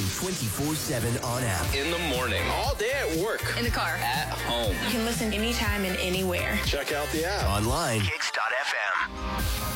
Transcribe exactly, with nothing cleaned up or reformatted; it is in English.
twenty-four seven on app. In the morning, all day at work, in the car, at home. You can listen anytime and anywhere. Check out the app. Online, kicks dot f m.